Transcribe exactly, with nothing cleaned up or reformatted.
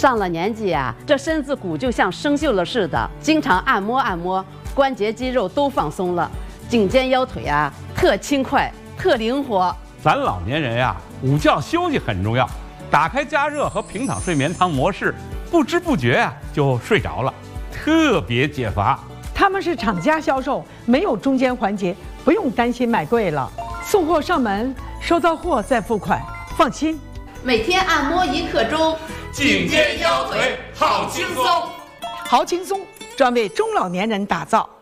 上了年纪啊，这身子骨就像生锈了似的，经常按摩按摩，关节肌肉都放松了，颈肩腰腿啊特轻快，特灵活。 咱老年人呀、啊，午觉休息很重要，打开加热和平躺睡眠汤模式，不知不觉呀、啊、就睡着了，特别解乏。 他们是厂家销售，没有中间环节，不用担心买贵了。送货上门，收到货再付款，放心。 每天按摩一刻钟， 颈肩腰腿好轻松， 好轻松，专为中老年人打造。